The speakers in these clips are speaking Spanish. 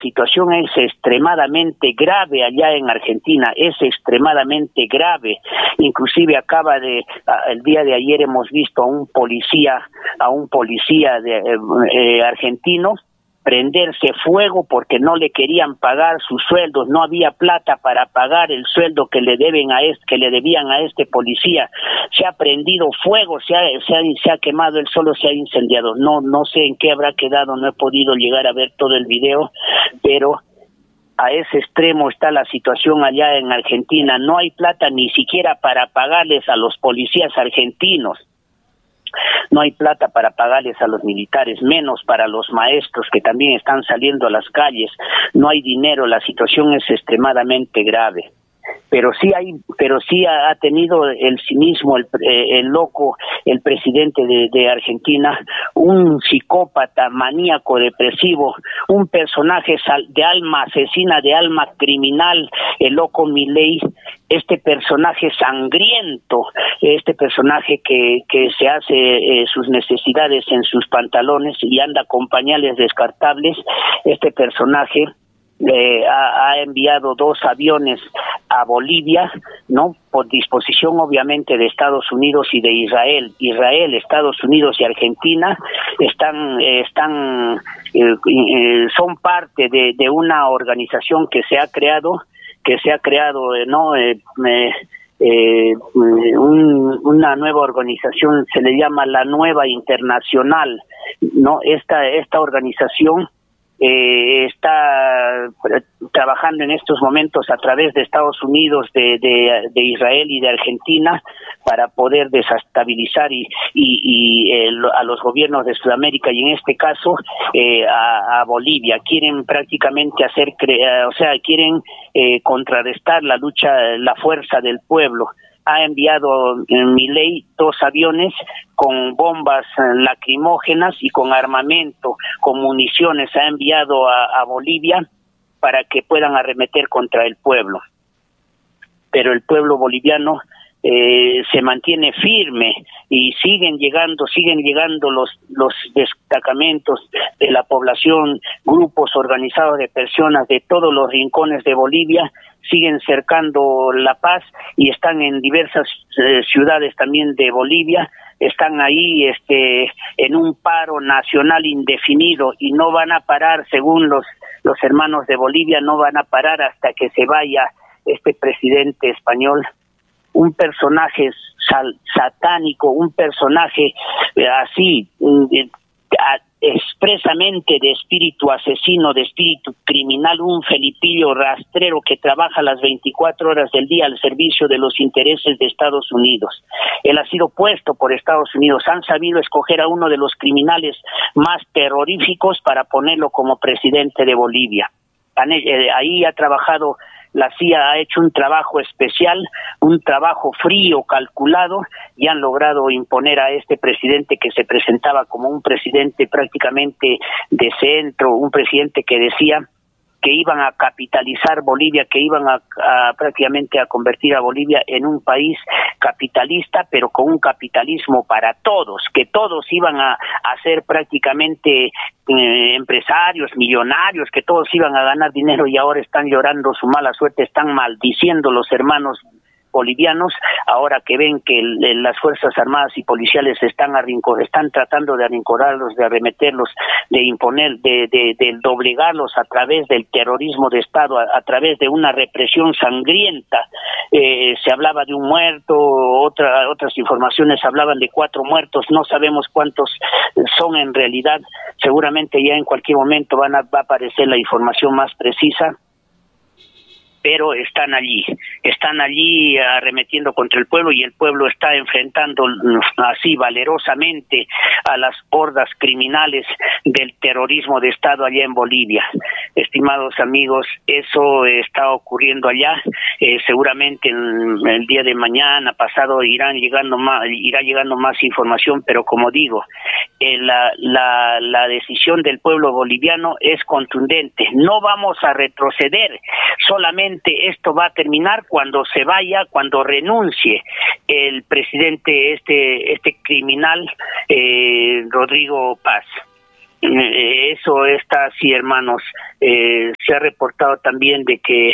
situación es extremadamente grave allá en Argentina, es extremadamente grave. Inclusive el día de ayer hemos visto a un policía argentino prenderse fuego porque no le querían pagar sus sueldos, no había plata para pagar el sueldo que le debían a este policía. Se ha prendido fuego, se ha quemado, él solo se ha incendiado. No sé en qué habrá quedado, no he podido llegar a ver todo el video, pero a ese extremo está la situación allá en Argentina. No hay plata ni siquiera para pagarles a los policías argentinos. No hay plata para pagarles a los militares, menos para los maestros que también están saliendo a las calles. No hay dinero, la situación es extremadamente grave. Pero sí ha tenido el cinismo, el loco, el presidente de Argentina, un psicópata, maníaco, depresivo, un personaje de alma asesina, de alma criminal, el loco Milei, este personaje sangriento, este personaje que se hace sus necesidades en sus pantalones y anda con pañales descartables. Este personaje ha enviado 2 aviones a Bolivia, ¿no? Por disposición obviamente de Estados Unidos y de Israel. Israel, Estados Unidos y Argentina son parte de una organización que se ha creado, ¿no? Una nueva organización, se le llama la Nueva Internacional, ¿no? Esta organización está trabajando en estos momentos a través de Estados Unidos, de Israel y de Argentina para poder desestabilizar a los gobiernos de Sudamérica y en este caso a Bolivia. Quieren prácticamente quieren contrarrestar la fuerza del pueblo. Ha enviado Milei 2 aviones con bombas lacrimógenas y con armamento, con municiones, ha enviado a Bolivia para que puedan arremeter contra el pueblo. Pero el pueblo boliviano se mantiene firme y siguen llegando los destacamentos de la población, grupos organizados de personas de todos los rincones de Bolivia, siguen cercando la paz y están en diversas ciudades también de Bolivia. Están ahí en un paro nacional indefinido y no van a parar, según los hermanos de Bolivia, no van a parar hasta que se vaya este presidente español, un personaje satánico, un personaje así, expresamente de espíritu asesino, de espíritu criminal, un felipillo rastrero que trabaja las 24 horas del día al servicio de los intereses de Estados Unidos. Él ha sido puesto por Estados Unidos, han sabido escoger a uno de los criminales más terroríficos para ponerlo como presidente de Bolivia. Ahí ha trabajado, la CIA ha hecho un trabajo especial, un trabajo frío, calculado, y han logrado imponer a este presidente que se presentaba como un presidente prácticamente de centro, un presidente que decía que iban a capitalizar Bolivia, que iban a prácticamente a convertir a Bolivia en un país capitalista, pero con un capitalismo para todos, que todos iban a ser prácticamente empresarios, millonarios, que todos iban a ganar dinero y ahora están llorando su mala suerte, están maldiciendo los hermanos bolivianos, ahora que ven que las fuerzas armadas y policiales están tratando de arrinconarlos, de arremeterlos, de imponer, de doblegarlos a través del terrorismo de Estado, a través de una represión sangrienta. Se hablaba de un muerto, otras informaciones hablaban de 4 muertos, no sabemos cuántos son en realidad, seguramente ya en cualquier momento va a aparecer la información más precisa, pero están allí arremetiendo contra el pueblo y el pueblo está enfrentando así valerosamente a las hordas criminales del terrorismo de Estado allá en Bolivia. Estimados amigos, eso está ocurriendo allá, seguramente el día de mañana, pasado irá llegando más información, pero como digo, la decisión del pueblo boliviano es contundente, no vamos a retroceder, solamente esto va a terminar cuando se vaya, cuando renuncie el presidente este criminal Rodrigo Paz. Eso está así, hermanos. Se ha reportado también de que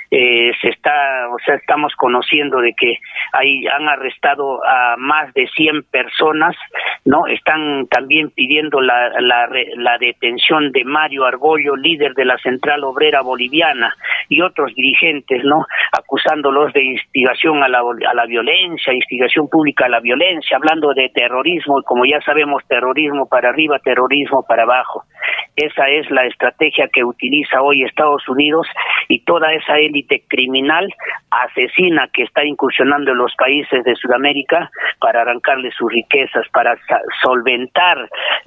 estamos conociendo de que han arrestado a más de 100 personas, ¿no? Están también pidiendo la detención de Mario Argollo, líder de la Central Obrera Boliviana, y otros dirigentes, ¿no? Acusándolos de instigación a la violencia, instigación pública a la violencia, hablando de terrorismo, y como ya sabemos, terrorismo para arriba, terrorismo para abajo. Esa es la estrategia que utiliza hoy Estados Unidos y toda esa élite criminal asesina que está incursionando en los países de Sudamérica para arrancarle sus riquezas, para solventar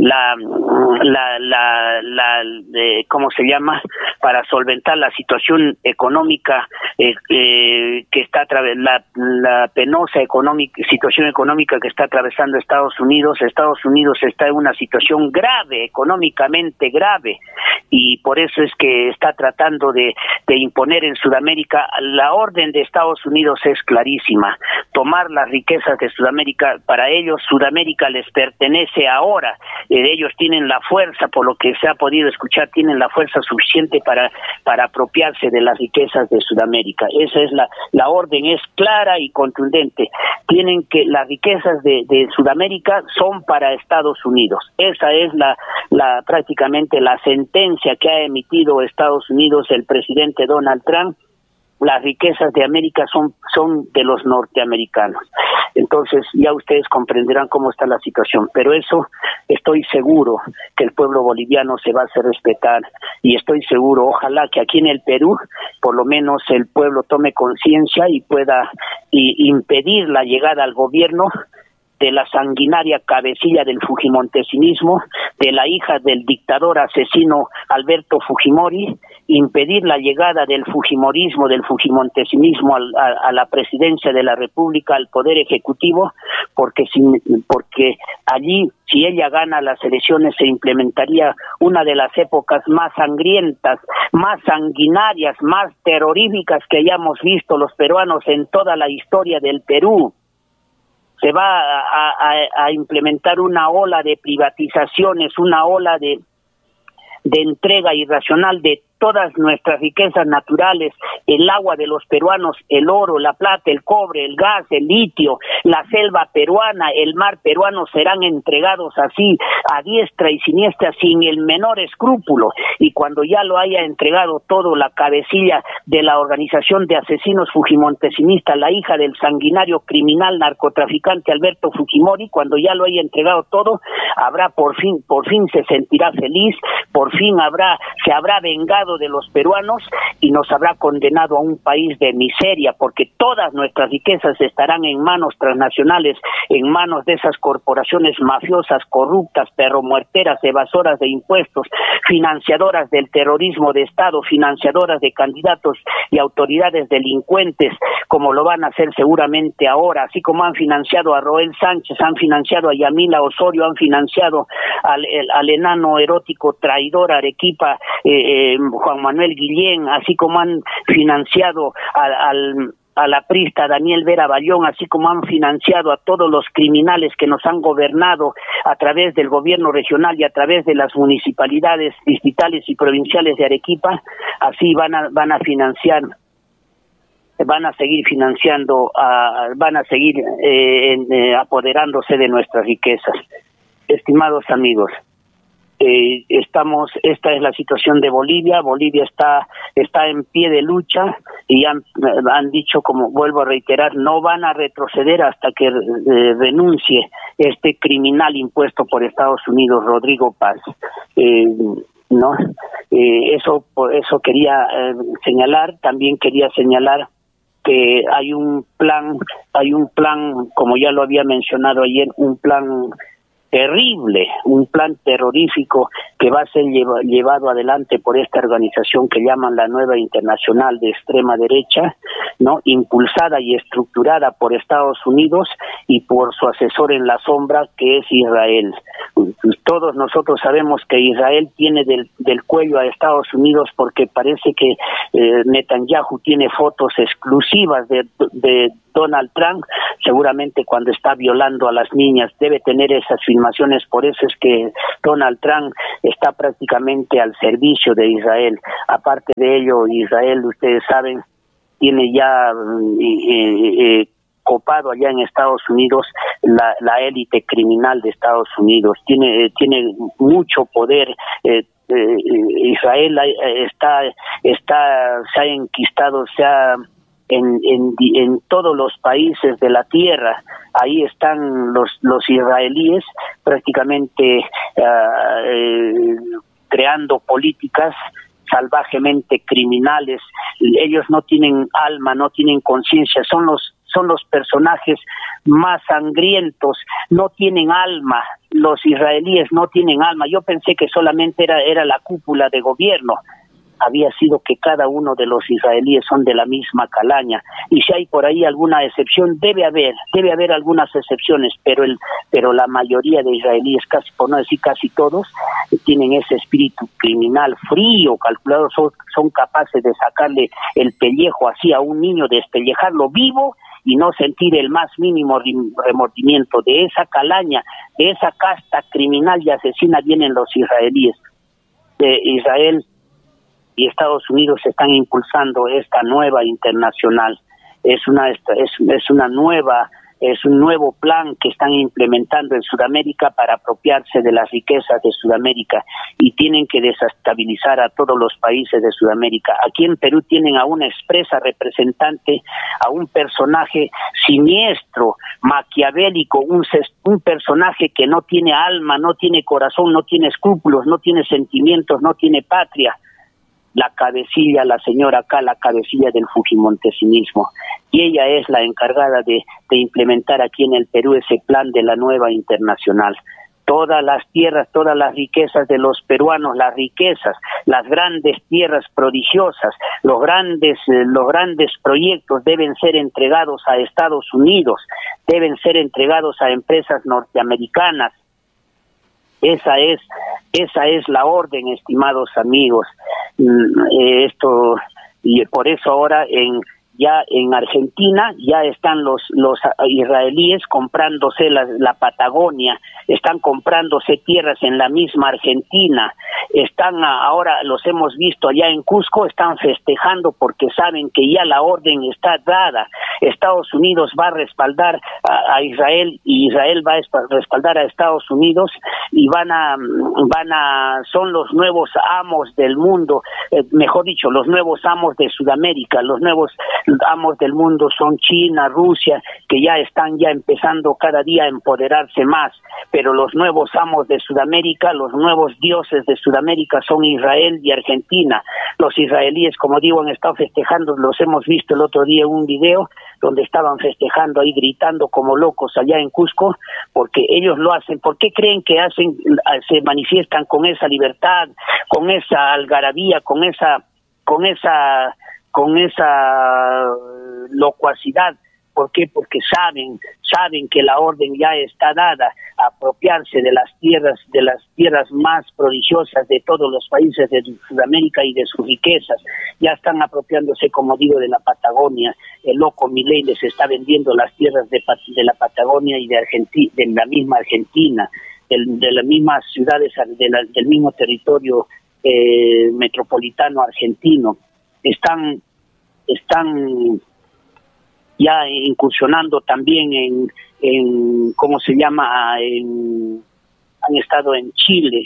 ¿cómo se llama? Para solventar la situación económica que está la penosa situación económica que está atravesando Estados Unidos. Estados Unidos está en una situación grave, económicamente grave, y por eso es que está tratando de imponer en Sudamérica. La orden de Estados Unidos es clarísima: tomar las riquezas de Sudamérica. Para ellos Sudamérica les pertenece ahora. Ellos tienen la fuerza, por lo que se ha podido escuchar, tienen la fuerza suficiente para apropiarse de las riquezas de Sudamérica. Esa es la orden, es clara y contundente. Las riquezas de Sudamérica son para Estados Unidos. Esa es prácticamente la sentencia que ha emitido Estados Unidos, el presidente Donald Trump. Las riquezas de América son de los norteamericanos. Entonces ya ustedes comprenderán cómo está la situación, pero eso estoy seguro que el pueblo boliviano se va a hacer respetar, y estoy seguro, ojalá que aquí en el Perú por lo menos el pueblo tome conciencia y pueda impedir la llegada al gobierno de la sanguinaria cabecilla del fujimontesinismo, de la hija del dictador asesino Alberto Fujimori, impedir la llegada del fujimorismo, del fujimontesinismo a la presidencia de la República, al Poder Ejecutivo, porque allí, si ella gana las elecciones, se implementaría una de las épocas más sangrientas, más sanguinarias, más terroríficas que hayamos visto los peruanos en toda la historia del Perú. Se va a implementar una ola de privatizaciones, una ola de entrega irracional de todas nuestras riquezas naturales, el agua de los peruanos, el oro, la plata, el cobre, el gas, el litio, la selva peruana, el mar peruano serán entregados así a diestra y siniestra sin el menor escrúpulo, y cuando ya lo haya entregado todo la cabecilla de la organización de asesinos fujimontesinistas, la hija del sanguinario criminal narcotraficante Alberto Fujimori, cuando ya lo haya entregado todo, habrá por fin se sentirá feliz, por fin se habrá vengado de los peruanos y nos habrá condenado a un país de miseria, porque todas nuestras riquezas estarán en manos transnacionales, en manos de esas corporaciones mafiosas, corruptas, perromuerteras, evasoras de impuestos, financiadoras del terrorismo de Estado, financiadoras de candidatos y autoridades delincuentes, como lo van a hacer seguramente ahora, así como han financiado a Roel Sánchez, han financiado a Yamila Osorio, han financiado al enano erótico traidor Arequipa, Juan Manuel Guillén, así como han financiado a la prista Daniel Vera Bayón, así como han financiado a todos los criminales que nos han gobernado a través del gobierno regional y a través de las municipalidades distritales y provinciales de Arequipa. Así van a seguir financiando, van a seguir apoderándose de nuestras riquezas. Estimados amigos, esta es la situación de Bolivia. Bolivia está en pie de lucha y han dicho, como vuelvo a reiterar, no van a retroceder hasta que renuncie este criminal impuesto por Estados Unidos, Rodrigo Paz. Eso quería señalar. También quería señalar que hay un plan, como ya lo había mencionado ayer, un plan terrible, un plan terrorífico que va a ser llevado adelante por esta organización que llaman la Nueva Internacional de Extrema Derecha, ¿no? Impulsada y estructurada por Estados Unidos y por su asesor en la sombra, que es Israel. Todos nosotros sabemos que Israel tiene del cuello a Estados Unidos, porque parece que Netanyahu tiene fotos exclusivas de Donald Trump, seguramente cuando está violando a las niñas debe tener esas filmaciones estimaciones, por eso es que Donald Trump está prácticamente al servicio de Israel. Aparte de ello, Israel, ustedes saben, tiene ya copado allá en Estados Unidos la élite criminal de Estados Unidos, tiene mucho poder. Israel se ha enquistado, en todos los países de la tierra. Ahí están los israelíes prácticamente creando políticas salvajemente criminales. Ellos no tienen alma, no tienen conciencia, son los personajes más sangrientos, no tienen alma. Los israelíes no tienen alma. Yo pensé que solamente era la cúpula de gobierno. Había sido que cada uno de los israelíes son de la misma calaña, y si hay por ahí alguna excepción, debe haber algunas excepciones, pero la mayoría de israelíes, casi por no decir casi todos, tienen ese espíritu criminal frío, calculado, son capaces de sacarle el pellejo así a un niño, despellejarlo vivo y no sentir el más mínimo remordimiento. De esa calaña, de esa casta criminal y asesina vienen los israelíes. Israel y Estados Unidos están impulsando esta nueva internacional. Es un nuevo plan que están implementando en Sudamérica para apropiarse de las riquezas de Sudamérica, y tienen que desestabilizar a todos los países de Sudamérica. Aquí en Perú tienen a una expresa representante, a un personaje siniestro, maquiavélico, un personaje que no tiene alma, no tiene corazón, no tiene escrúpulos, no tiene sentimientos, no tiene patria. La señora la cabecilla del fujimontesinismo, y ella es la encargada de implementar aquí en el Perú ese plan de la nueva internacional. Todas las tierras, todas las riquezas de los peruanos, las grandes tierras prodigiosas, los grandes proyectos deben ser entregados a Estados Unidos, deben ser entregados a empresas norteamericanas. Esa es la orden, estimados amigos. Esto, y por eso ahora ya en Argentina ya están los israelíes comprándose la Patagonia, están comprándose tierras en la misma Argentina, ahora los hemos visto allá en Cusco, están festejando porque saben que ya la orden está dada. Estados Unidos va a respaldar a Israel, y Israel va a respaldar a Estados Unidos, y son los nuevos amos del mundo, mejor dicho, los nuevos amos de Sudamérica. Los nuevos amos del mundo son China, Rusia, que ya están empezando cada día a empoderarse más, pero los nuevos amos de Sudamérica, los nuevos dioses de Sudamérica son Israel y Argentina. Los israelíes, como digo, han estado festejando, los hemos visto el otro día en un video donde estaban festejando ahí, gritando como locos allá en Cusco, porque ellos lo hacen. ¿Por qué creen que se manifiestan con esa libertad, con esa algarabía, con esa locuacidad? ¿Por qué? Porque saben que la orden ya está dada, a apropiarse de las tierras más prodigiosas de todos los países de Sudamérica y de sus riquezas. Ya están apropiándose, como digo, de la Patagonia. El loco Milei les está vendiendo las tierras de la Patagonia y de la misma Argentina, de las mismas ciudades, del mismo territorio metropolitano argentino. Están ya incursionando también en ¿cómo se llama? Han estado en Chile,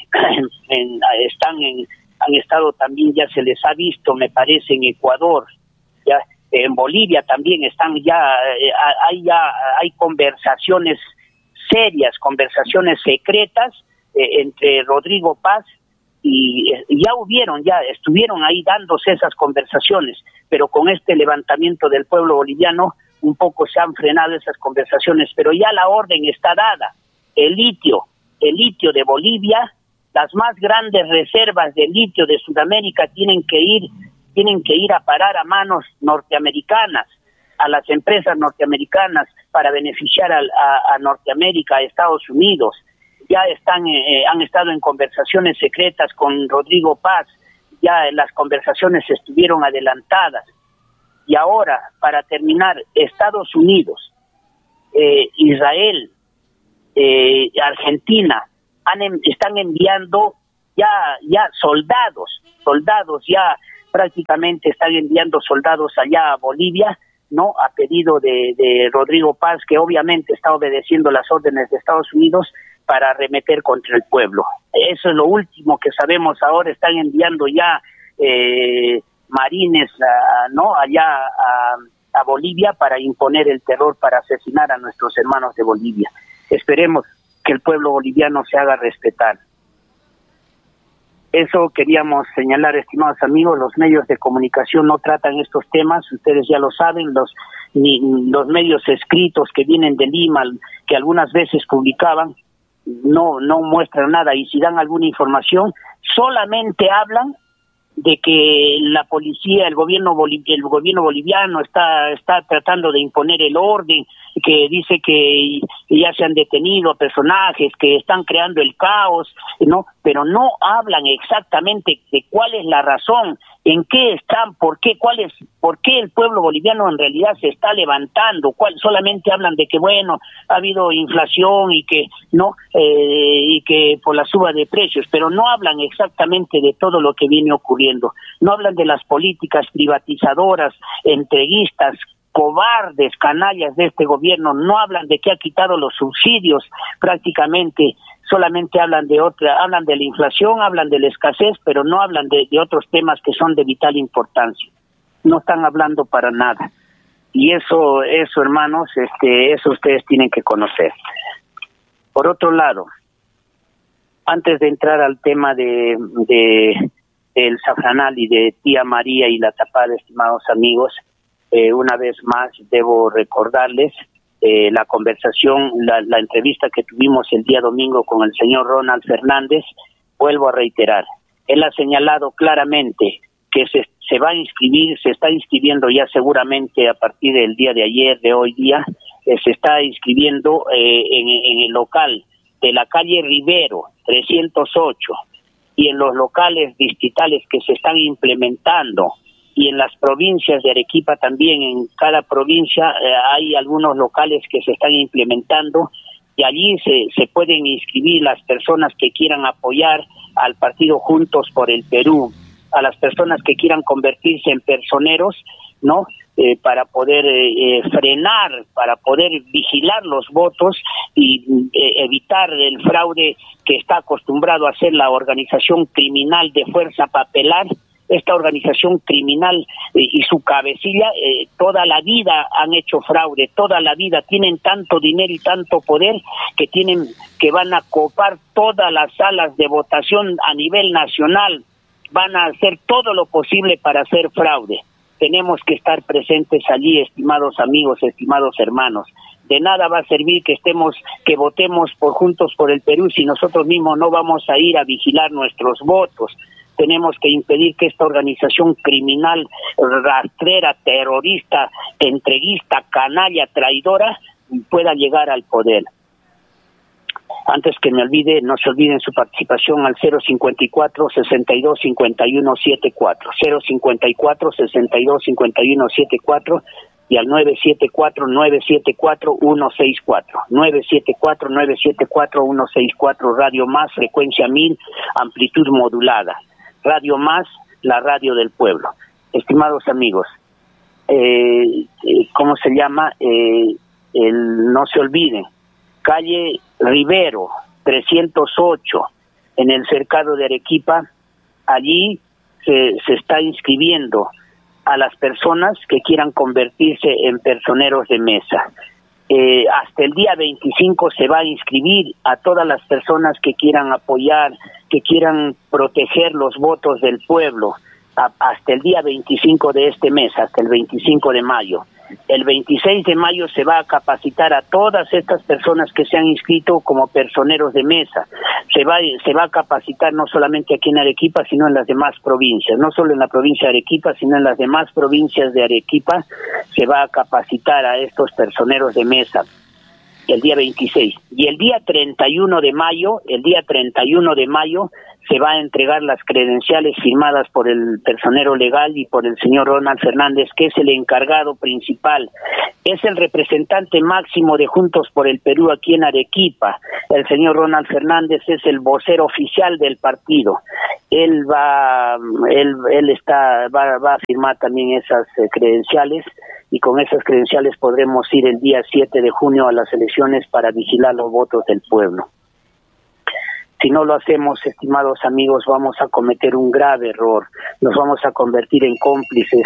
han estado también, ya se les ha visto, me parece, en Ecuador, ya en Bolivia también están hay conversaciones serias, conversaciones secretas entre Rodrigo Paz y estuvieron ahí dándose esas conversaciones, pero con este levantamiento del pueblo boliviano un poco se han frenado esas conversaciones, pero ya la orden está dada. El litio de Bolivia, las más grandes reservas de litio de Sudamérica tienen que ir a parar a manos norteamericanas, a las empresas norteamericanas, para beneficiar a Norteamérica, a Estados Unidos. Ya han estado en conversaciones secretas con Rodrigo Paz, ya las conversaciones estuvieron adelantadas. Y ahora, para terminar, Estados Unidos, Israel, Argentina están enviando ya soldados ya prácticamente están enviando soldados allá a Bolivia, ¿no? A pedido de Rodrigo Paz, que obviamente está obedeciendo las órdenes de Estados Unidos para arremeter contra el pueblo. Eso es lo último que sabemos ahora. Están enviando ya marines, ¿no? Allá a Bolivia para imponer el terror, para asesinar a nuestros hermanos de Bolivia. Esperemos que el pueblo boliviano se haga respetar. Eso queríamos señalar, estimados amigos. Los medios de comunicación no tratan estos temas, ustedes ya lo saben. Los medios escritos que vienen de Lima, que algunas veces publicaban, no muestran nada, y si dan alguna información solamente hablan de que la policía, el gobierno boliviano está tratando de imponer el orden, que dice que ya se han detenido a personajes que están creando el caos, ¿no? Pero no hablan exactamente de cuál es la razón, en qué están, por qué el pueblo boliviano en realidad se está levantando. Solamente hablan de que bueno, ha habido inflación y que no y que por la suba de precios, pero no hablan exactamente de todo lo que viene ocurriendo. No hablan de las políticas privatizadoras, entreguistas, cobardes, canallas de este gobierno. No hablan de que ha quitado los subsidios prácticamente. Solamente hablan de la inflación, hablan de la escasez, pero no hablan de otros temas que son de vital importancia. No están hablando para nada. Y eso hermanos, eso ustedes tienen que conocer. Por otro lado, antes de entrar al tema de el Zafranal y de Tía María y la Tapada, estimados amigos, una vez más debo recordarles la conversación, la entrevista que tuvimos el día domingo con el señor Ronald Fernández. Vuelvo a reiterar, él ha señalado claramente que se va a inscribir, se está inscribiendo ya seguramente a partir del día de ayer, de hoy día, se está inscribiendo en el local de la calle Rivero 308 y en los locales distritales que se están implementando, y en las provincias de Arequipa también. En cada provincia hay algunos locales que se están implementando, y allí se pueden inscribir las personas que quieran apoyar al partido Juntos por el Perú, a las personas que quieran convertirse en personeros, ¿no? Para poder frenar, para poder vigilar los votos y evitar el fraude que está acostumbrado a hacer la organización criminal de Fuerza Papelar. Esta organización criminal y su cabecilla toda la vida han hecho fraude, toda la vida tienen tanto dinero y tanto poder que van a copar todas las salas de votación a nivel nacional, van a hacer todo lo posible para hacer fraude. Tenemos que estar presentes allí, estimados amigos, estimados hermanos. De nada va a servir que votemos por Juntos por el Perú si nosotros mismos no vamos a ir a vigilar nuestros votos. Tenemos que impedir que esta organización criminal, rastrera, terrorista, entreguista, canalla, traidora, pueda llegar al poder. Antes que me olvide, no se olviden su participación al 054-62-51-74, 054-62-51-74 y al 974-974-164, 974-974-164, Radio Más, frecuencia 1000, amplitud modulada. Radio Más, la radio del pueblo. Estimados amigos, ¿cómo se llama? No se olviden, calle Rivero 308 en el cercado de Arequipa. Allí se está inscribiendo a las personas que quieran convertirse en personeros de mesa. Hasta el día 25 se va a inscribir a todas las personas que quieran apoyar, que quieran proteger los votos del pueblo, hasta el día 25 de este mes, hasta el 25 de mayo. El 26 de mayo se va a capacitar a todas estas personas que se han inscrito como personeros de mesa. Se va a capacitar no solamente aquí en Arequipa, sino en las demás provincias. No solo en la provincia de Arequipa, sino en las demás provincias de Arequipa se va a capacitar a estos personeros de mesa el día 26. Y el día 31 de mayo se va a entregar las credenciales firmadas por el personero legal y por el señor Ronald Fernández, que es el encargado principal, es el representante máximo de Juntos por el Perú aquí en Arequipa. El señor Ronald Fernández es el vocero oficial del partido. Él va a firmar también esas credenciales, y con esas credenciales podremos ir el día 7 de junio a las elecciones para vigilar los votos del pueblo. Si no lo hacemos, estimados amigos, vamos a cometer un grave error. Nos vamos a convertir en cómplices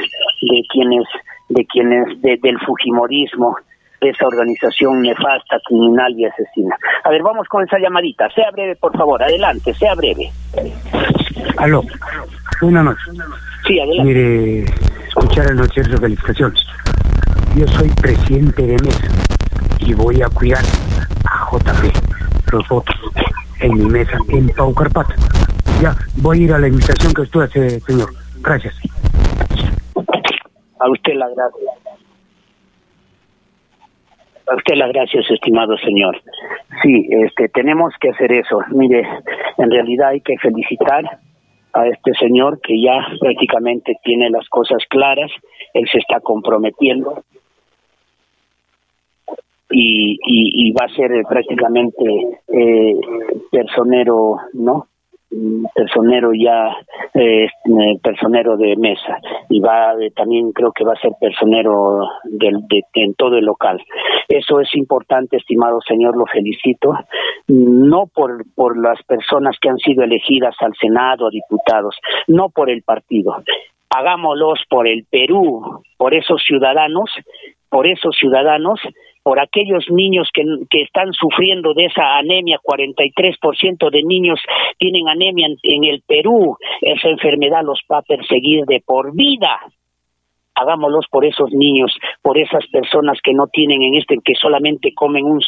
del fujimorismo, de esa organización nefasta, criminal y asesina. A ver, vamos con esa llamadita. Sea breve, por favor. Adelante, sea breve. Aló. Buenas noches. Sí, adelante. Mire, escuchar el noticiero, felicitaciones. Yo soy presidente de mesa y voy a cuidar a JP los votos en mi mesa en Paucarpata. Ya, voy a ir a la invitación que usted hace, señor. Gracias. A usted las gracias. A usted las gracias, estimado señor. Sí, tenemos que hacer eso. Mire, en realidad hay que felicitar a este señor que ya prácticamente tiene las cosas claras. Él se está comprometiendo y va a ser prácticamente personero, ¿no? Personero ya, personero de mesa, y también creo que va a ser personero en todo el local. Eso es importante, estimado señor, lo felicito, no por las personas que han sido elegidas al Senado, a diputados, no por el partido. Hagámoslos por el Perú, por esos ciudadanos, por aquellos niños que están sufriendo de esa anemia. 43% de niños tienen anemia en el Perú. Esa enfermedad los va a perseguir de por vida. Hagámoslos por esos niños, por esas personas que no tienen que solamente comen una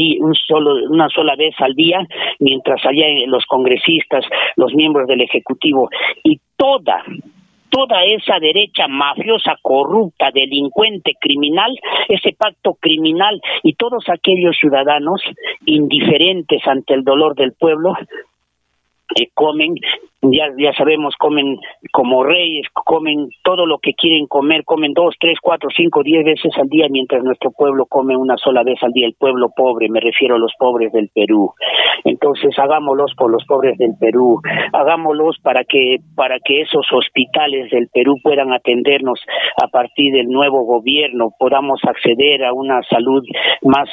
sola vez al día, mientras allá los congresistas, los miembros del Ejecutivo y toda esa derecha mafiosa, corrupta, delincuente, criminal, ese pacto criminal y todos aquellos ciudadanos indiferentes ante el dolor del pueblo, comen, ya sabemos, comen como reyes, comen todo lo que quieren comer, comen 2, 3, 4, 5, 10 veces al día, mientras nuestro pueblo come una sola vez al día, el pueblo pobre, me refiero a los pobres del Perú. Entonces hagámoslos por los pobres del Perú, hagámoslos para que esos hospitales del Perú puedan atendernos a partir del nuevo gobierno, podamos acceder a una salud más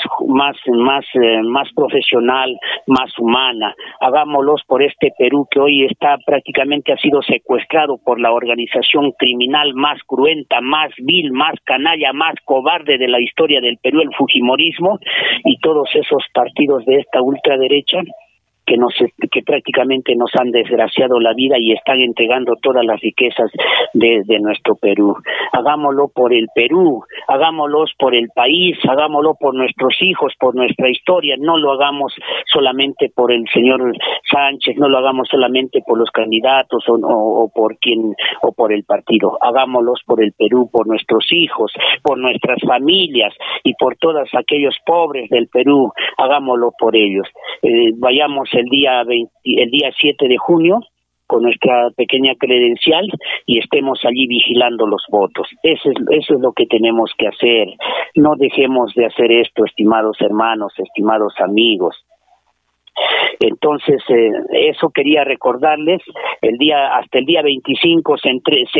profesional, más humana. Hagámoslos por este Perú que hoy prácticamente ha sido secuestrado por la organización criminal más cruenta, más vil, más canalla, más cobarde de la historia del Perú, el fujimorismo, y todos esos partidos de esta ultraderecha que prácticamente nos han desgraciado la vida y están entregando todas las riquezas de nuestro Perú. Hagámoslo por el Perú, hagámoslos por el país, hagámoslo por nuestros hijos, por nuestra historia. No lo hagamos solamente por el señor Sánchez, no lo hagamos solamente por los candidatos o por el partido. Hagámoslos por el Perú, por nuestros hijos, por nuestras familias y por todos aquellos pobres del Perú. Hagámoslo por ellos. Vayamos el día 7 de junio con nuestra pequeña credencial y estemos allí vigilando los votos. Eso es lo que tenemos que hacer. No dejemos de hacer esto, estimados hermanos, estimados amigos. Entonces, eso quería recordarles. Hasta el día 25 se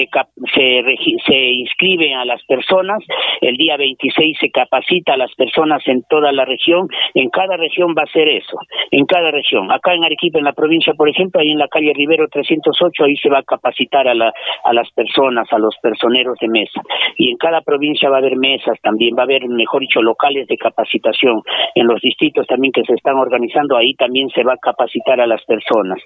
inscriben a las personas. El día 26 se capacita a las personas en toda la región. En cada región va a ser eso. En cada región. Acá en Arequipa, en la provincia, por ejemplo, ahí en la calle Rivero 308, ahí se va a capacitar a las personas, a los personeros de mesa. Y en cada provincia va a haber mesas también. Va a haber, mejor dicho, locales de capacitación. En los distritos también que se están organizando, ahí también se va a capacitar a las personas.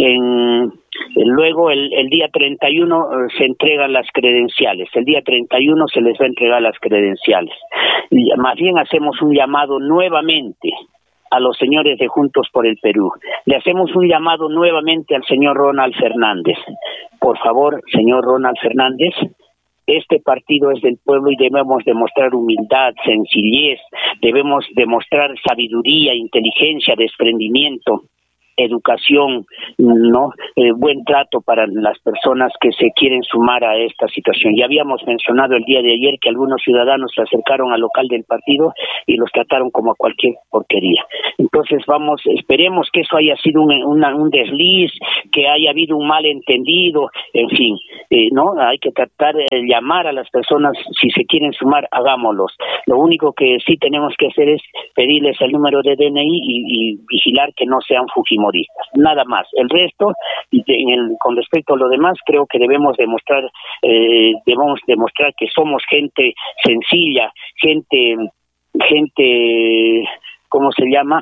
Luego el día 31 se entregan las credenciales. El día 31 se les va a entregar las credenciales. Y más bien hacemos un llamado nuevamente a los señores de Juntos por el Perú. Le hacemos un llamado nuevamente al señor Ronald Fernández. Por favor, señor Ronald Fernández, este partido es del pueblo y debemos demostrar humildad, sencillez, debemos demostrar sabiduría, inteligencia, desprendimiento. educación, ¿no? Buen trato para las personas que se quieren sumar a esta situación. Ya habíamos mencionado el día de ayer que algunos ciudadanos se acercaron al local del partido y los trataron como a cualquier porquería. Entonces esperemos que eso haya sido un desliz, que haya habido un malentendido, en fin, ¿no? Hay que tratar de llamar a las personas, si se quieren sumar, hagámoslos. Lo único que sí tenemos que hacer es pedirles el número de DNI y vigilar que no sean fujimoristas, nada más. El resto, con respecto a lo demás, creo que debemos demostrar que somos gente sencilla, gente, ¿cómo se llama?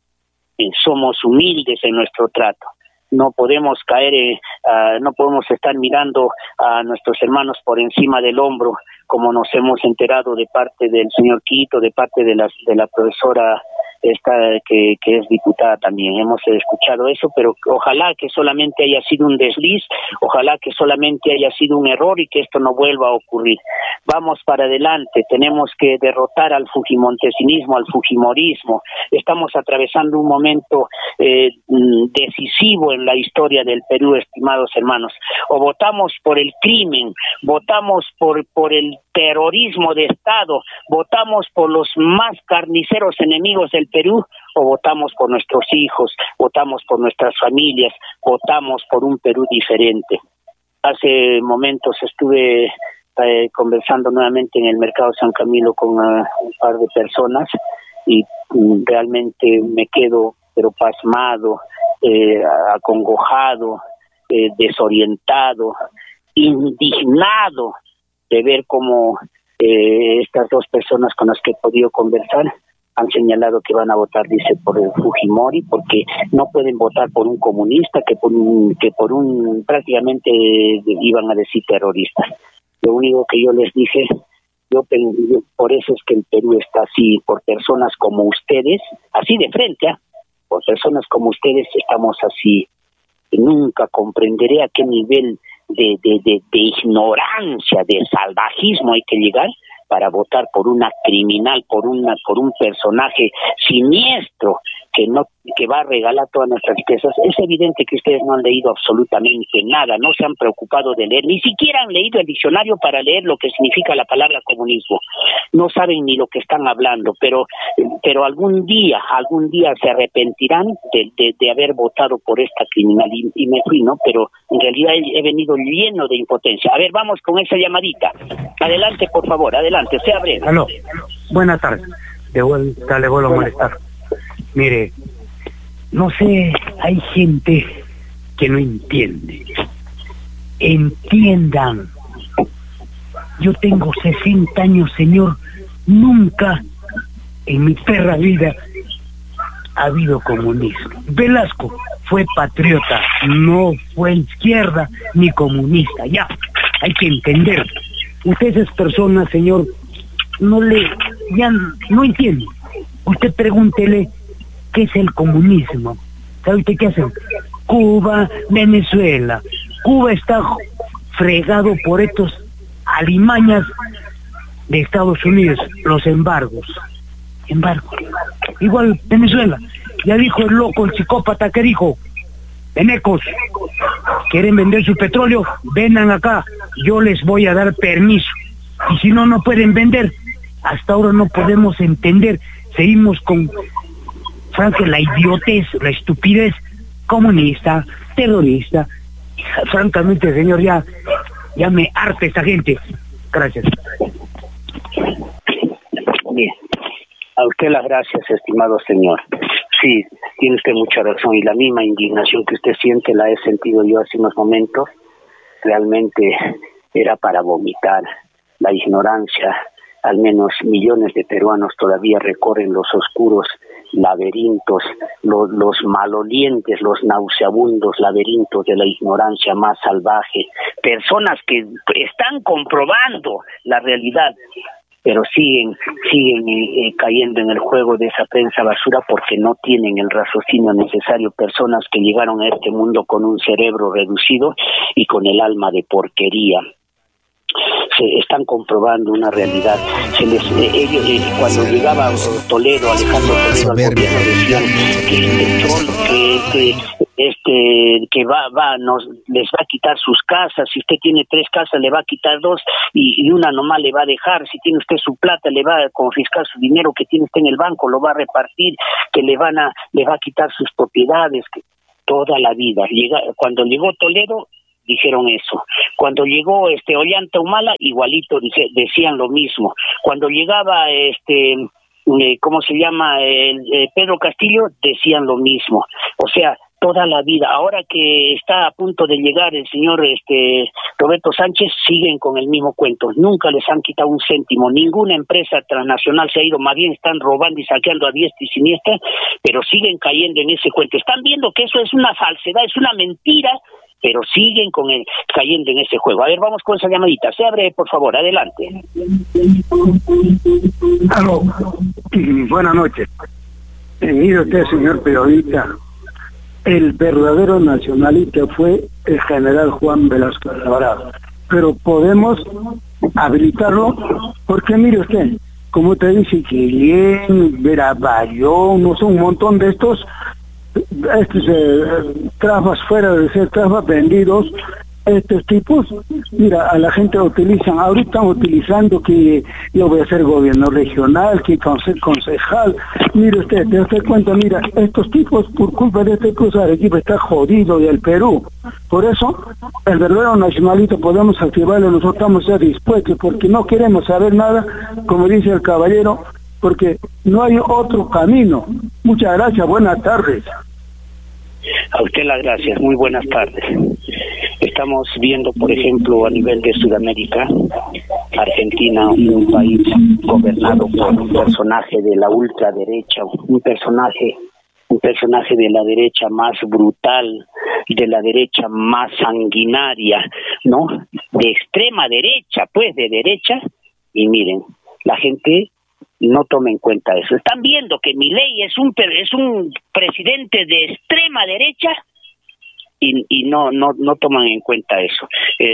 Somos humildes en nuestro trato. No podemos no podemos estar mirando a nuestros hermanos por encima del hombro, como nos hemos enterado de parte del señor Quito, de parte de la profesora esta que es diputada también. Hemos escuchado eso, pero ojalá que solamente haya sido un desliz, ojalá que solamente haya sido un error y que esto no vuelva a ocurrir. Vamos para adelante, tenemos que derrotar al fujimontesinismo, al fujimorismo. Estamos atravesando un momento decisivo en la historia del Perú, estimados hermanos. O votamos por el crimen, votamos por el terrorismo de Estado, votamos por los más carniceros enemigos del Perú, o votamos por nuestros hijos, votamos por nuestras familias, votamos por un Perú diferente. Hace momentos estuve conversando nuevamente en el mercado San Camilo con un par de personas y realmente me quedo pero pasmado, acongojado, desorientado, indignado de ver cómo estas dos personas con las que he podido conversar han señalado que van a votar, dice, por el Fujimori, porque no pueden votar por un comunista que por un prácticamente iban a decir terrorista. Lo único que yo les dije, por eso es que el Perú está así, por personas como ustedes, así de frente, por personas como ustedes estamos así. Nunca comprenderé a qué nivel de ignorancia, de salvajismo hay que llegar para votar por una criminal, por un personaje siniestro que va a regalar todas nuestras riquezas. Es evidente que ustedes no han leído absolutamente nada, no se han preocupado de leer, ni siquiera han leído el diccionario para leer lo que significa la palabra comunismo. No saben ni lo que están hablando, pero algún día se arrepentirán de haber votado por esta criminal y me fui, ¿no? Pero en realidad he venido lleno de impotencia. A ver, vamos con esa llamadita. Adelante, por favor, adelante, sea breve. Aló, buenas tardes. De vuelta le vuelvo a molestar. Mire, no sé, hay gente que no entiende. Entiendan. Yo tengo 60 años, señor. Nunca en mi perra vida ha habido comunismo. Velasco fue patriota, no fue izquierda ni comunista. Ya, hay que entender. Ustedes personas, señor, no entienden. Usted pregúntele qué es el comunismo. ¿Sabe usted qué hacen? Cuba, Venezuela. Cuba está fregado por estos alimañas de Estados Unidos, los embargos. Igual Venezuela. Ya dijo el loco, el psicópata que dijo: venecos, quieren vender su petróleo, vengan acá, yo les voy a dar permiso. Y si no pueden vender. Hasta ahora no podemos entender. Seguimos con la idiotez, la estupidez comunista, terrorista. Francamente, señor, ya me harta esta gente. Gracias. Bien. A usted las gracias, estimado señor. Sí, tiene usted mucha razón, y la misma indignación que usted siente la he sentido yo hace unos momentos. Realmente era para vomitar. La ignorancia, al menos millones de peruanos todavía recorren los oscuros laberintos, los malolientes, los nauseabundos laberintos de la ignorancia más salvaje. Personas que están comprobando la realidad, pero siguen cayendo en el juego de esa prensa basura porque no tienen el raciocinio necesario. Personas que llegaron a este mundo con un cerebro reducido y con el alma de porquería. se están comprobando una realidad. Ellos, cuando llegaba Toledo, Alejandro Toledo al gobierno, decían que les va a quitar sus casas. Si usted tiene 3 casas, le va a quitar 2 y una nomás le va a dejar. Si tiene usted su plata, le va a confiscar su dinero que tiene usted en el banco, lo va a repartir, que le va a quitar sus propiedades, que toda la vida. Cuando llegó Toledo, dijeron eso. Cuando llegó Ollanta Humala, igualito decían lo mismo. Cuando llegaba ¿cómo se llama? Pedro Castillo, decían lo mismo. O sea, toda la vida. Ahora que está a punto de llegar el señor Roberto Sánchez, siguen con el mismo cuento. Nunca les han quitado un céntimo. Ninguna empresa transnacional se ha ido, más bien están robando y saqueando a diestra y siniestra, pero siguen cayendo en ese cuento. Están viendo que eso es una falsedad, es una mentira, pero siguen cayendo en ese juego. A ver, vamos con esa llamadita. Se abre, por favor, adelante. Aló, buenas noches. Mire usted, señor periodista, el verdadero nacionalista fue el general Juan Velasco Alvarado, pero podemos habilitarlo porque mire usted, como te dice Guillén, Verabayón, no son un montón de estos trafas fuera de ser trafas vendidos, estos tipos, mira, a la gente utilizan, ahorita están utilizando que yo voy a ser gobierno regional, que concejal, mire usted, te das cuenta, mira, estos tipos por culpa de este cosa de equipo está jodido y el Perú, por eso el verdadero nacionalista podemos activarlo, nosotros estamos ya dispuestos, porque no queremos saber nada, como dice el caballero, porque no hay otro camino. Muchas gracias, buenas tardes. A usted las gracias, muy buenas tardes. Estamos viendo, por ejemplo, a nivel de Sudamérica, Argentina, un país gobernado por un personaje de la ultraderecha, un personaje de la derecha más brutal, de la derecha más sanguinaria, ¿no? De extrema derecha, pues, de derecha, y miren, la gente no toma en cuenta eso. Están viendo que Milei es un presidente de extrema derecha y no toman en cuenta eso.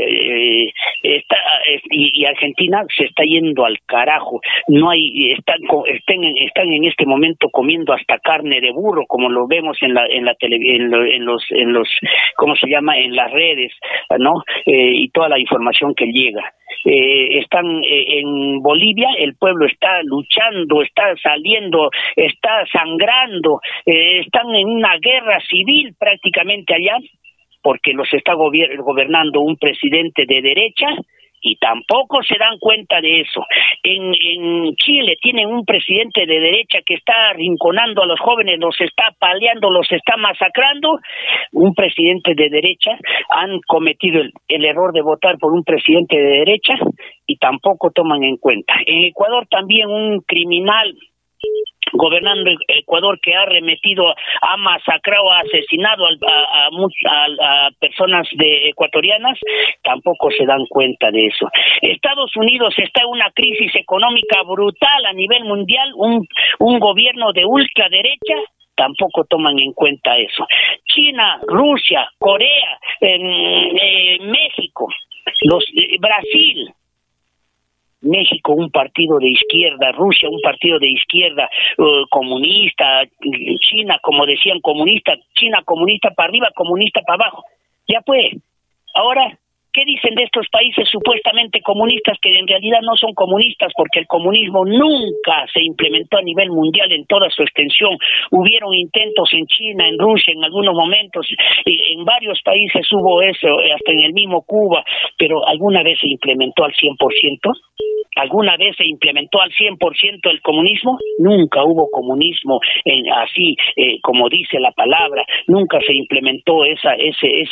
Y Argentina se está yendo al carajo. No hay, están en este momento comiendo hasta carne de burro, como lo vemos en los ¿cómo se llama? En las redes, ¿no? Y toda la información que llega. Están en Bolivia, el pueblo está luchando, está saliendo, está sangrando, están en una guerra civil prácticamente allá, porque los está gobernando un presidente de derecha y tampoco se dan cuenta de eso. En Chile tienen un presidente de derecha que está arrinconando a los jóvenes, los está paleando, los está masacrando. Un presidente de derecha, han cometido el error de votar por un presidente de derecha y tampoco toman en cuenta. En Ecuador también un criminal gobernando Ecuador que ha arremetido, ha masacrado, ha asesinado a personas ecuatorianas, tampoco se dan cuenta de eso. Estados Unidos está en una crisis económica brutal a nivel mundial, un gobierno de ultraderecha, tampoco toman en cuenta eso. China, Rusia, Corea, México, Brasil, México un partido de izquierda, Rusia un partido de izquierda, comunista, China, como decían, comunista, China comunista para arriba, comunista para abajo. Ya pues, ahora, ¿qué dicen de estos países supuestamente comunistas que en realidad no son comunistas? Porque el comunismo nunca se implementó a nivel mundial en toda su extensión. Hubieron intentos en China, en Rusia, en algunos momentos, en varios países hubo eso, hasta en el mismo Cuba, pero ¿alguna vez se implementó al 100%? ¿Alguna vez se implementó al 100% el comunismo? Nunca hubo comunismo así como dice la palabra. Nunca se implementó ese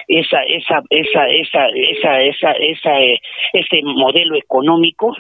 modelo económico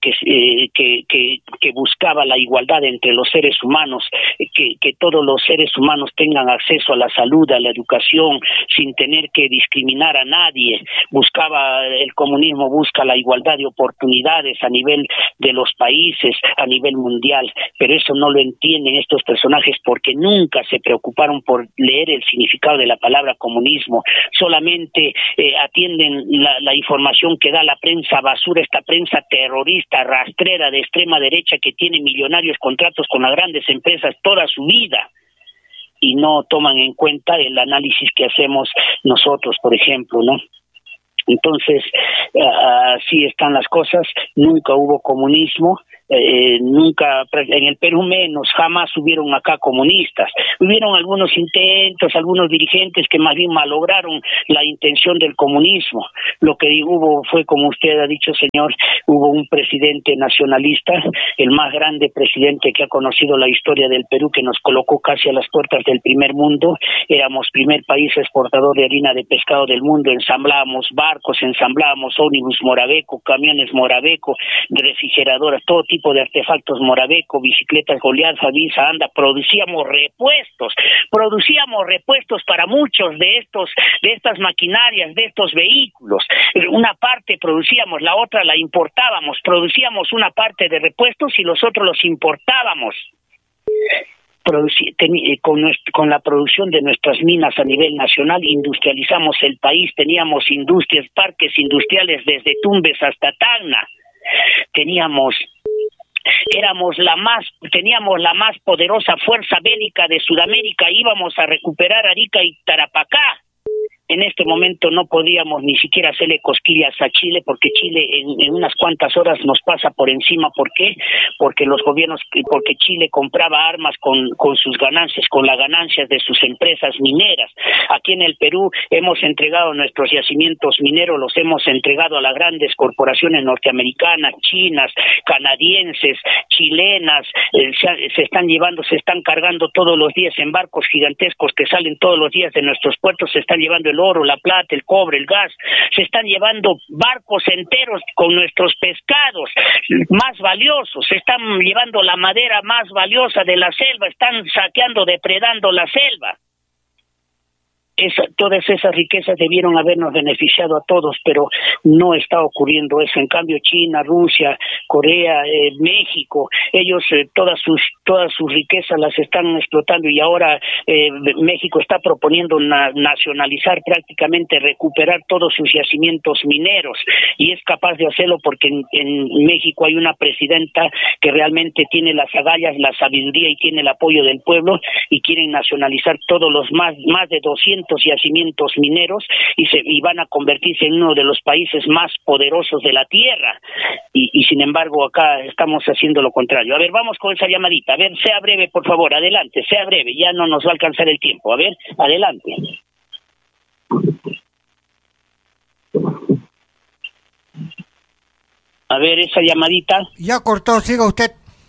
que buscaba la igualdad entre los seres humanos, que todos los seres humanos tengan acceso a la salud, a la educación, sin tener que discriminar a nadie. El comunismo busca la igualdad de oportunidades graves a nivel de los países, a nivel mundial, pero eso no lo entienden estos personajes porque nunca se preocuparon por leer el significado de la palabra comunismo, solamente atienden la información que da la prensa basura, esta prensa terrorista, rastrera de extrema derecha que tiene millonarios contratos con las grandes empresas toda su vida, y no toman en cuenta el análisis que hacemos nosotros, por ejemplo, ¿no? Entonces, así están las cosas. Nunca hubo comunismo, nunca, en el Perú menos, jamás hubieron acá comunistas. Hubieron algunos intentos, algunos dirigentes que más bien malograron la intención del comunismo. Lo que hubo fue, como usted ha dicho, señor, hubo un presidente nacionalista, el más grande presidente que ha conocido la historia del Perú, que nos colocó casi a las puertas del primer mundo. Éramos primer país exportador de harina de pescado del mundo, ensamblábamos barcos, ensamblábamos ómnibus Moraveco, camiones Moraveco, refrigeradoras, todo tipo de artefactos Moraveco, bicicletas Goliath, Favisa, Anda, producíamos repuestos para muchos de estas maquinarias, de estos vehículos. Una parte producíamos, la otra la importábamos, producíamos una parte de repuestos y los otros los importábamos. Con la producción de nuestras minas a nivel nacional industrializamos el país, teníamos industrias, parques industriales desde Tumbes hasta Tacna, teníamos la más poderosa fuerza bélica de Sudamérica, íbamos a recuperar Arica y Tarapacá. En este momento no podíamos ni siquiera hacerle cosquillas a Chile, porque Chile en unas cuantas horas nos pasa por encima. ¿Por qué? Porque porque Chile compraba armas con sus ganancias, con las ganancias de sus empresas mineras. Aquí en el Perú hemos entregado nuestros yacimientos mineros, los hemos entregado a las grandes corporaciones norteamericanas, chinas, canadienses, chilenas. Se están cargando todos los días en barcos gigantescos que salen todos los días de nuestros puertos, se están llevando el oro, la plata, el cobre, el gas, se están llevando barcos enteros con nuestros pescados más valiosos, se están llevando la madera más valiosa de la selva, están saqueando, depredando la selva. Todas esas riquezas debieron habernos beneficiado a todos, pero no está ocurriendo eso. En cambio, China, Rusia, Corea, México, ellos todas sus riquezas las están explotando, y ahora México está proponiendo nacionalizar, prácticamente recuperar todos sus yacimientos mineros, y es capaz de hacerlo porque en México hay una presidenta que realmente tiene las agallas, la sabiduría y tiene el apoyo del pueblo, y quieren nacionalizar todos los más de 200 yacimientos mineros y van a convertirse en uno de los países más poderosos de la tierra, y sin embargo acá estamos haciendo lo contrario. A ver, vamos con esa llamadita. A ver, sea breve, por favor, adelante, sea breve, ya no nos va a alcanzar el tiempo. A ver, adelante. A ver, esa llamadita. Ya cortó, siga usted.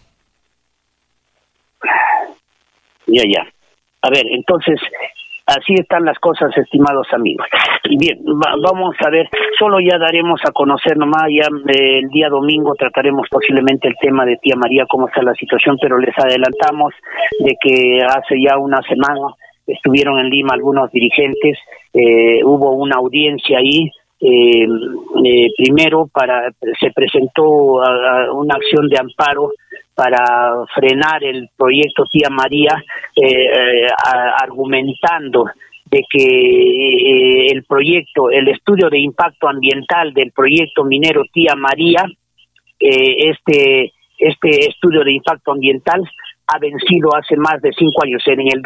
Ya. A ver, entonces, así están las cosas, estimados amigos. Y bien, vamos a ver, solo ya daremos a conocer nomás, ya el día domingo trataremos posiblemente el tema de Tía María, cómo está la situación, pero les adelantamos de que hace ya una semana estuvieron en Lima algunos dirigentes, hubo una audiencia ahí. Primero se presentó una acción de amparo para frenar el proyecto Tía María, argumentando de que el estudio de impacto ambiental del proyecto minero Tía María, este estudio de impacto ambiental ha vencido hace más de 5 años. En el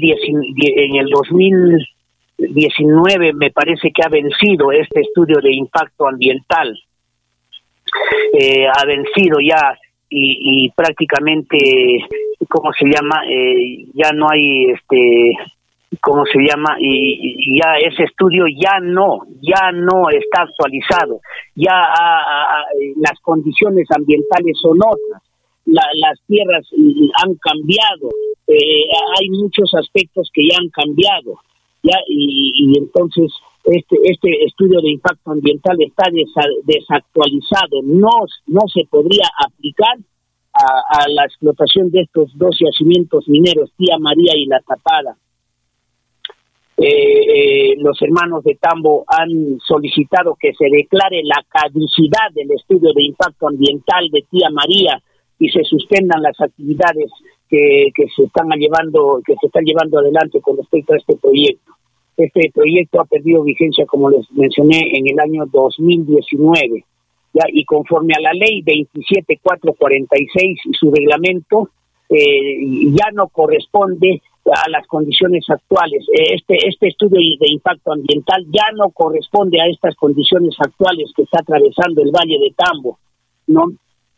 2019 me parece que ha vencido este estudio de impacto ambiental, ha vencido ya, y prácticamente, ¿cómo se llama? Ya no hay ¿cómo se llama? Y ya ese estudio ya no está actualizado, ya las condiciones ambientales son otras, las tierras han cambiado, hay muchos aspectos que ya han cambiado. Ya, y entonces este estudio de impacto ambiental está desactualizado, no se podría aplicar a la explotación de estos 2 yacimientos mineros, Tía María y La Tapada. Los hermanos de Tambo han solicitado que se declare la caducidad del estudio de impacto ambiental de Tía María y se suspendan las actividades que se están llevando adelante con respecto a este proyecto. Este proyecto ha perdido vigencia, como les mencioné, en el año 2019, ¿ya? Y conforme a la ley 27446 y su reglamento, ya no corresponde a las condiciones actuales. Este estudio de impacto ambiental ya no corresponde a estas condiciones actuales que está atravesando el Valle de Tambo, ¿no?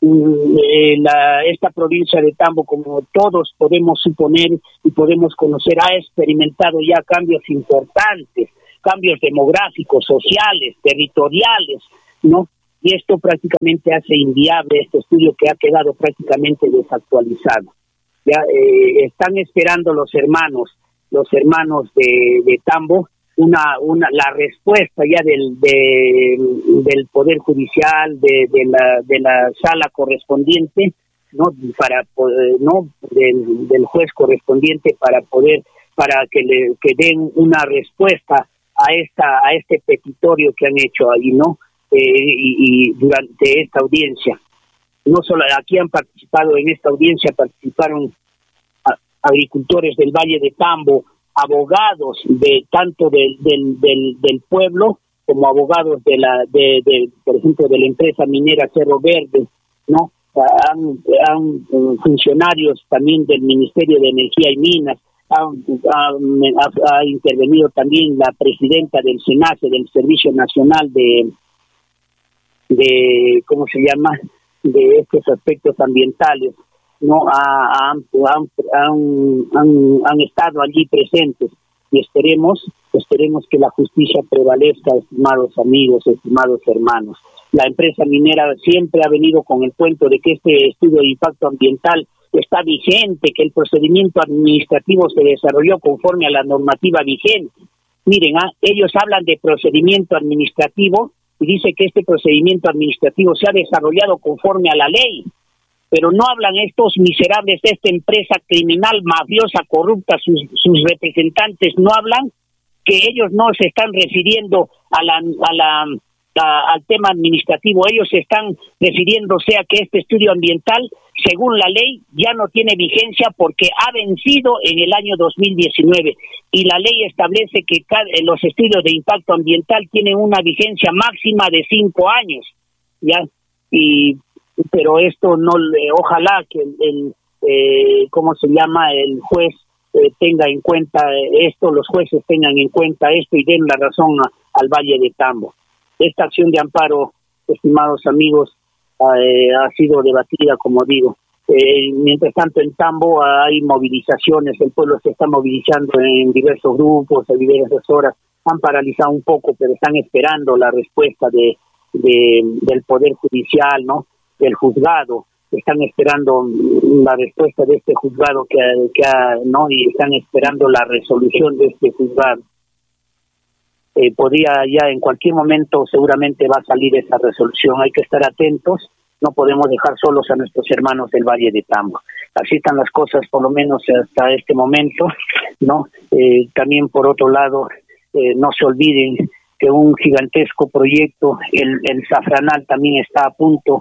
Esta provincia de Tambo, como todos podemos suponer y podemos conocer, ha experimentado ya cambios importantes, cambios demográficos, sociales, territoriales, ¿no? Y esto prácticamente hace inviable este estudio que ha quedado prácticamente desactualizado. Ya están esperando los hermanos de Tambo la respuesta ya del Poder Judicial, de la sala correspondiente, no del juez correspondiente para que den una respuesta a este petitorio que han hecho ahí, ¿no? Y durante esta audiencia, no solo aquí han participado, en esta audiencia participaron agricultores del Valle de Tambo, abogados tanto del pueblo como abogados por ejemplo, de la empresa minera Cerro Verde, ¿no? Han funcionarios también del Ministerio de Energía y Minas, ha intervenido también la presidenta del SENACE, del Servicio Nacional de ¿cómo se llama?, de estos aspectos ambientales, no han estado allí presentes, y esperemos que la justicia prevalezca, estimados amigos, estimados hermanos. La empresa minera siempre ha venido con el cuento de que este estudio de impacto ambiental está vigente, que el procedimiento administrativo se desarrolló conforme a la normativa vigente. Miren, ellos hablan de procedimiento administrativo y dice que este procedimiento administrativo se ha desarrollado conforme a la ley, pero no hablan estos miserables de esta empresa criminal, mafiosa, corrupta, sus representantes no hablan que ellos no se están refiriendo al tema administrativo, ellos se están refiriéndose a que este estudio ambiental, según la ley, ya no tiene vigencia porque ha vencido en el año 2019 y la ley establece que los estudios de impacto ambiental tienen una vigencia máxima de 5 años, ¿ya? Pero esto ojalá que ¿cómo se llama?, el juez tenga en cuenta esto, los jueces tengan en cuenta esto y den la razón al Valle de Tambo. Esta acción de amparo, estimados amigos, ha sido debatida, como digo. Mientras tanto, en Tambo hay movilizaciones, el pueblo se está movilizando en diversos grupos, a diversas horas. Han paralizado un poco, pero están esperando la respuesta del Poder Judicial, ¿no?, del juzgado. Están esperando la respuesta de este juzgado y están esperando la resolución de este juzgado. Podría ya en cualquier momento seguramente va a salir esa resolución. Hay que estar atentos, no podemos dejar solos a nuestros hermanos del Valle de Tambo. Así están las cosas, por lo menos hasta este momento, ¿no? También por otro lado, no se olviden que un gigantesco proyecto, el Zafranal, también está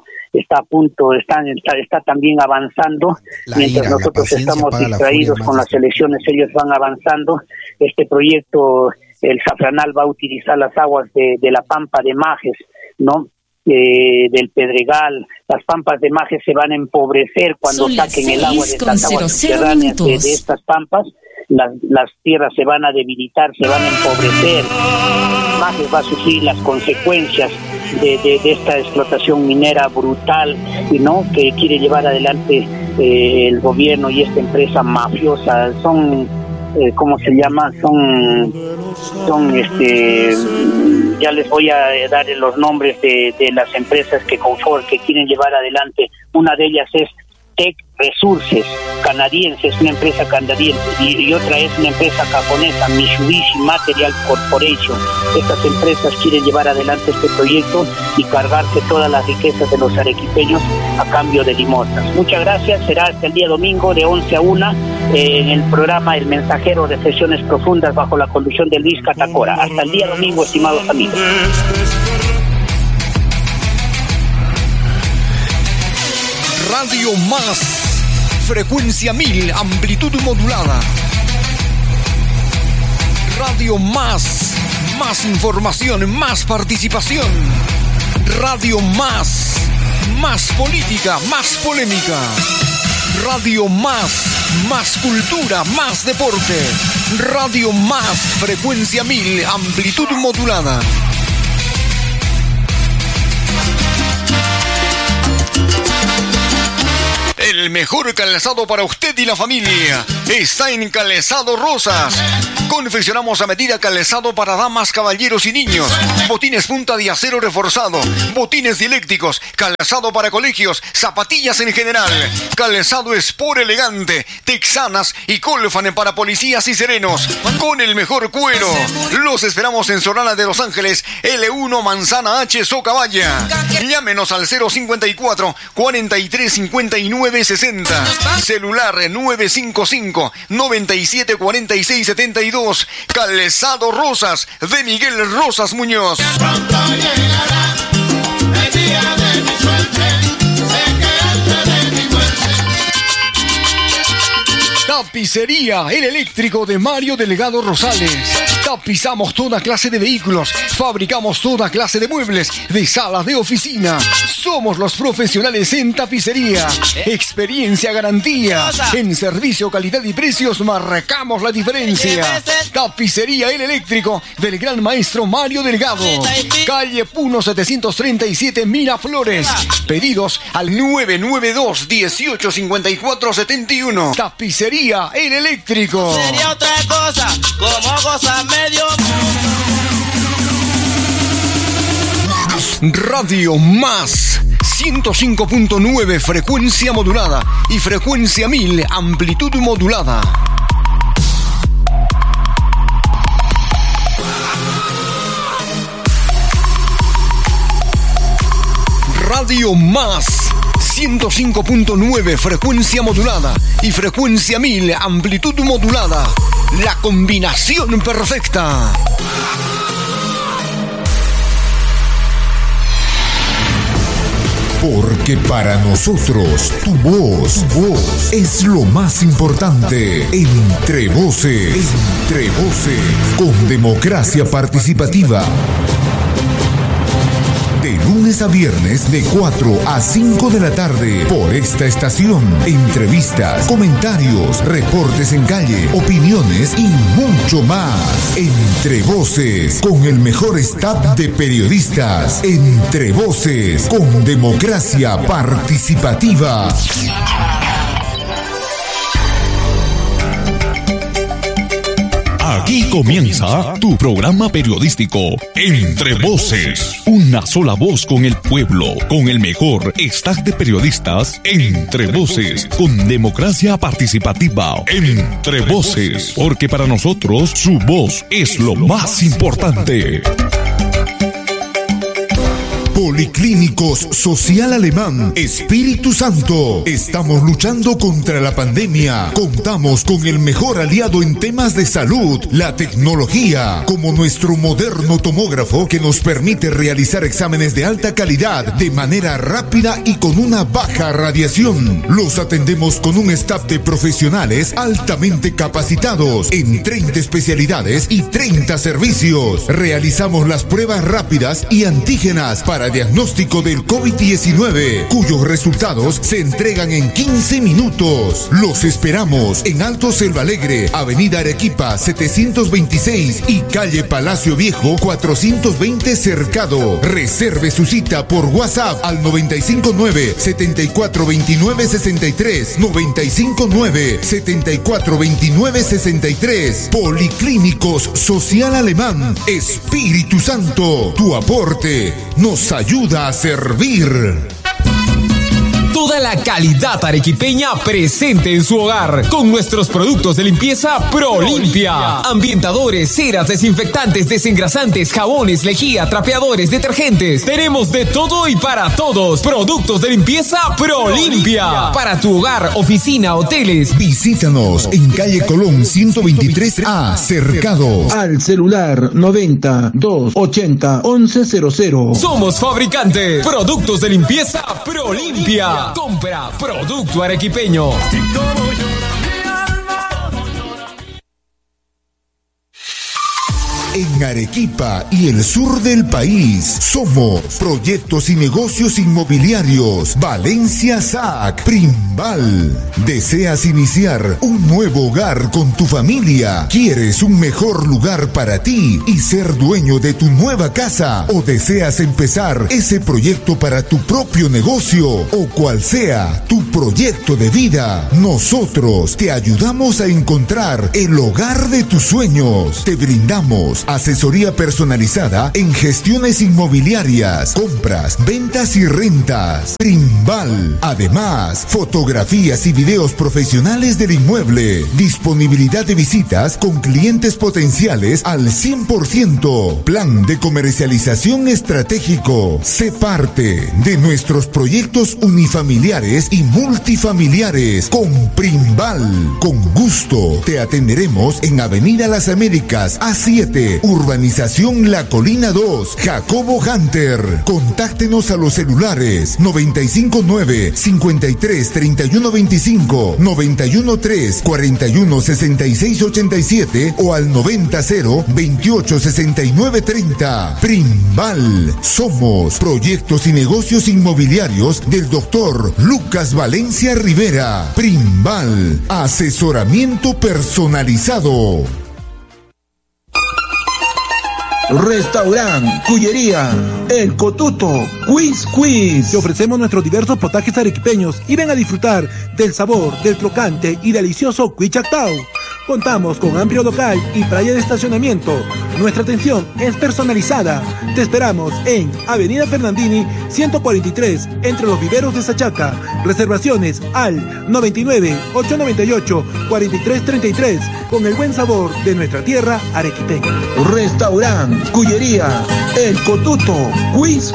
también avanzando. Mientras nosotros estamos distraídos con las elecciones, ellos van avanzando. Este proyecto, el Zafranal, va a utilizar las aguas de la Pampa de Majes, ¿no?, del Pedregal. Las pampas de Majes se van a empobrecer cuando saquen el agua de estas aguas subterráneas de estas pampas. Las tierras se van a debilitar, se van a empobrecer. Majes va a sufrir las consecuencias de esta explotación minera brutal, ¿no?, que quiere llevar adelante el gobierno y esta empresa mafiosa. Son ¿cómo se llama? Ya les voy a dar los nombres de las empresas que quieren llevar adelante. Una de ellas es Tech Resources, canadiense, es una empresa canadiense, y otra es una empresa japonesa, Mitsubishi Material Corporation. Estas empresas quieren llevar adelante este proyecto y cargarse todas las riquezas de los arequipeños a cambio de limosnas. Muchas gracias, será hasta el día domingo de 11 a 1 en el programa El Mensajero, Reflexiones Profundas, bajo la conducción de Luis Catacora. Hasta el día domingo, estimados amigos. Radio Más, frecuencia 1000, amplitud modulada. Radio Más, más información, más participación. Radio Más, más política, más polémica. Radio Más, más cultura, más deporte. Radio Más, frecuencia 1000, amplitud modulada. El mejor calzado para usted y la familia está en Calzado Rosas. Confeccionamos a medida calzado para damas, caballeros y niños. Botines punta de acero reforzado, botines dieléctricos, calzado para colegios, zapatillas en general. Calzado Sport elegante, texanas y Colfan para policías y serenos. Con el mejor cuero. Los esperamos en Solana de Los Ángeles, L1 Manzana H, Socabaya. Llámenos al 054 43 59 60. Celular 955 97 46 72. Calzado Rosas de Miguel Rosas Muñoz. Pronto llegará el día de mi suerte, sé que antes de mi muerte. Tapicería El Eléctrico de Mario Delgado Rosales. Tapizamos toda clase de vehículos, fabricamos toda clase de muebles, de salas de oficina. Somos los profesionales en tapicería. Experiencia, garantía. En servicio, calidad y precios marcamos la diferencia. Tapicería El Eléctrico del gran maestro Mario Delgado. Calle Puno 737 Miraflores. Pedidos al 992 18 54 71. Tapicería El Eléctrico. Sería otra cosa, como gozar medio. Radio Más 105.9, frecuencia modulada, y frecuencia 1000, amplitud modulada. Radio Más 105.9, frecuencia modulada, y frecuencia 1000, amplitud modulada. La combinación perfecta. Porque para nosotros tu voz es lo más importante. Entre Voces, con democracia participativa. De lunes a viernes de 4 a 5 de la tarde por esta estación. Entrevistas, comentarios, reportes en calle, opiniones y mucho más. Entre Voces, con el mejor staff de periodistas. Entre Voces, con democracia participativa. Aquí comienza tu programa periodístico Entre Voces. Una sola voz con el pueblo, con el mejor staff de periodistas. Entre Voces, con democracia participativa. Entre Voces, porque para nosotros su voz es lo más importante. Policlínicos Social Alemán Espíritu Santo. Estamos luchando contra la pandemia. Contamos con el mejor aliado en temas de salud, la tecnología, como nuestro moderno tomógrafo que nos permite realizar exámenes de alta calidad de manera rápida y con una baja radiación. Los atendemos con un staff de profesionales altamente capacitados en 30 especialidades y 30 servicios. Realizamos las pruebas rápidas y antígenas para diagnóstico del COVID-19, cuyos resultados se entregan en 15 minutos. Los esperamos en Alto Selva Alegre, Avenida Arequipa 726 y Calle Palacio Viejo 420 Cercado. Reserve su cita por WhatsApp al 959-7429-63, 959-7429-63. Policlínicos Social Alemán Espíritu Santo. Tu aporte nos ayuda a servir. Tu toda la calidad arequipeña presente en su hogar con nuestros productos de limpieza ProLimpia. Ambientadores, ceras, desinfectantes, desengrasantes, jabones, lejía, trapeadores, detergentes. Tenemos de todo y para todos. Productos de limpieza ProLimpia. Para tu hogar, oficina, hoteles. Visítanos en calle Colón 123A, Cercado. Al celular 90 280 1100. Somos fabricantes. Productos de limpieza ProLimpia. Compra producto arequipeño. En Arequipa y el sur del país somos Proyectos y Negocios Inmobiliarios Valencia SAC Primbal. ¿Deseas iniciar un nuevo hogar con tu familia? ¿Quieres un mejor lugar para ti y ser dueño de tu nueva casa? ¿O deseas empezar ese proyecto para tu propio negocio? O cual sea tu proyecto de vida, nosotros te ayudamos a encontrar el hogar de tus sueños. Te brindamos asesoría personalizada en gestiones inmobiliarias, compras, ventas y rentas. Primbal. Además, fotografías y videos profesionales del inmueble. Disponibilidad de visitas con clientes potenciales al 100%. Plan de comercialización estratégico. Sé parte de nuestros proyectos unifamiliares y multifamiliares con Primbal. Con gusto te atenderemos en Avenida Las Américas A7, Urbanización La Colina 2, Jacobo Hunter. Contáctenos a los celulares 959-533125, 913-416687 o al 90-286930. Primbal. Somos Proyectos y Negocios Inmobiliarios del Dr. Lucas Valencia Rivera. Primbal. Asesoramiento personalizado. Restaurant, Cullería, El Cotuto, Quiz. Te ofrecemos nuestros diversos potajes arequipeños y ven a disfrutar del sabor, del crocante y delicioso Cuichactao. Contamos con amplio local y playa de estacionamiento. Nuestra atención es personalizada. Te esperamos en Avenida Fernandini 143, entre los viveros de Sachaca. Reservaciones al 99-898-4333, con el buen sabor de nuestra tierra arequipeña. Restaurant, Cullería, El Cotuto, Quiz.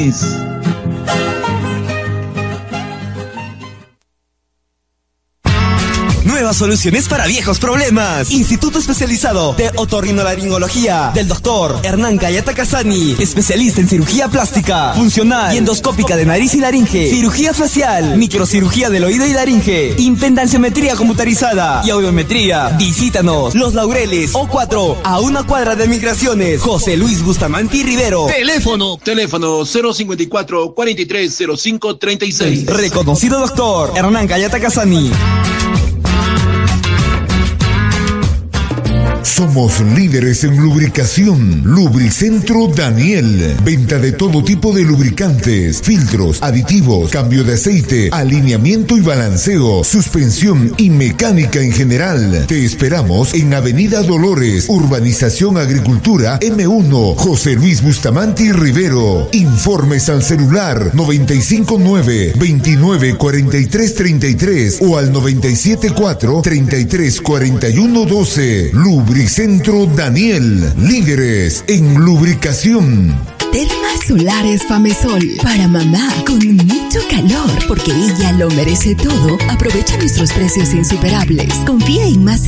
Nuevas soluciones para viejos problemas. Instituto especializado de otorrinolaringología del doctor Hernán Gayata Casani, especialista en cirugía plástica, funcional y endoscópica de nariz y laringe, cirugía facial, microcirugía del oído y laringe, impedanciometría computarizada y audiometría. Visítanos Los Laureles O4, a una cuadra de Migraciones. José Luis Bustamante Rivero. Teléfono 054 4305 36. Reconocido doctor Hernán Gayata Casani. Somos líderes en lubricación. Lubricentro Daniel. Venta de todo tipo de lubricantes, filtros, aditivos, cambio de aceite, alineamiento y balanceo, suspensión y mecánica en general. Te esperamos en Avenida Dolores, Urbanización Agricultura M1, José Luis Bustamante y Rivero. Informes al celular 959-294333 o al 974-334112. Lubricentro Daniel, líderes en lubricación. Termas solares Famesol, para mamá con mucho calor, porque ella lo merece todo. Aprovecha nuestros precios insuperables. Confía en más